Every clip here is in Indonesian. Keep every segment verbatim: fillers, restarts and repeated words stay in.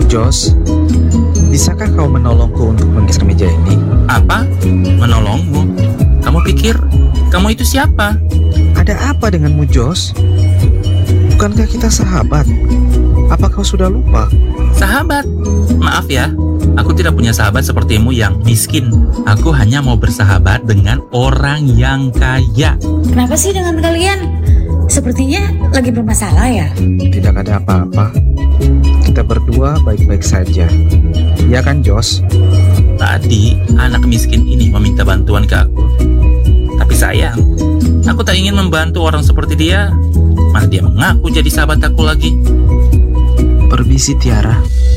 Jos, bisakah kau menolongku untuk menggeser meja ini? Apa? Menolongmu? Kamu pikir kamu itu siapa? Ada apa denganmu, Jos? Bukankah kita sahabat? Apa kau sudah lupa? Sahabat? Maaf ya, aku tidak punya sahabat sepertimu yang miskin. Aku hanya mau bersahabat dengan orang yang kaya. Kenapa sih dengan kalian? Sepertinya lagi bermasalah ya? Tidak ada apa-apa. Kita berdua baik-baik saja. Ya kan, Jos? Tadi anak miskin ini meminta bantuan ke aku. Tapi sayang, aku tak ingin membantu orang seperti dia. Malah dia mengaku jadi sahabat aku lagi. Permisi, Tiara.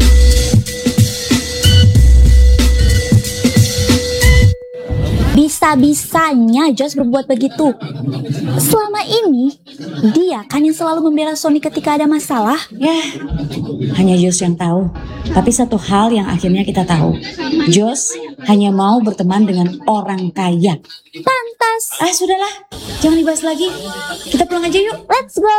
Bisa-bisanya Jos berbuat begitu. Selama ini, dia kan yang selalu membela Sony ketika ada masalah. Ya, hanya Jos yang tahu. Tapi satu hal yang akhirnya kita tahu. Jos hanya mau berteman dengan orang kaya. Pantas. Ah, sudahlah. Jangan dibahas lagi. Kita pulang aja yuk. Let's go.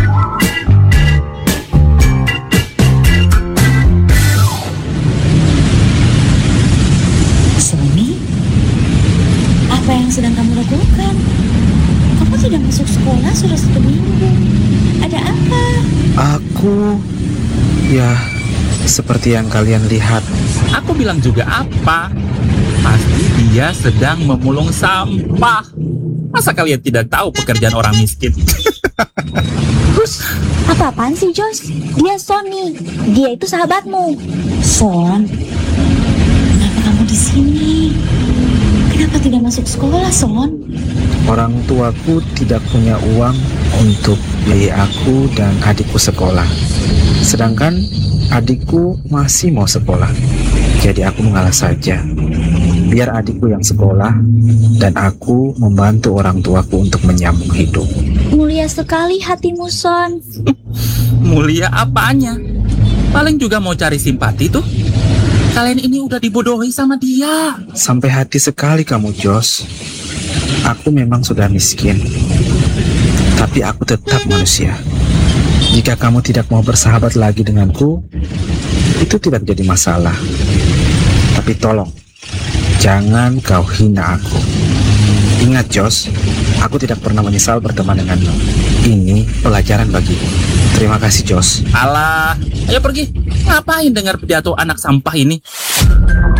Sony, apa yang sedang kamu lakukan? Kamu tidak masuk sekolah sudah satu minggu. Ada apa? Aku, ya, seperti yang kalian lihat. Aku bilang juga apa? Pasti dia sedang memulung sampah. Masa kalian tidak tahu pekerjaan orang miskin? Hush, apa-apaan sih Jos? Dia Sony. Dia itu sahabatmu. Son, kenapa kamu di sini? Kenapa tidak masuk sekolah, Son? Orang tuaku tidak punya uang untuk biaya aku dan adikku sekolah. Sedangkan adikku masih mau sekolah. Jadi aku mengalah saja. Biar adikku yang sekolah dan aku membantu orang tuaku untuk menyambung hidup. Mulia sekali hatimu, Son. Mulia apanya? Paling juga mau cari simpati tuh. Kalian ini udah dibodohi sama dia. Sampai hati sekali kamu, Jos. Aku memang sudah miskin, tapi aku tetap manusia. Jika kamu tidak mau bersahabat lagi denganku, itu tidak jadi masalah. Tapi tolong, jangan kau hina aku. Ingat, Jos, aku tidak pernah menyesal berteman denganmu. Ini pelajaran bagiku. Terima kasih, Jos. Alah, ayo pergi. Ngapain dengar pidato anak sampah ini?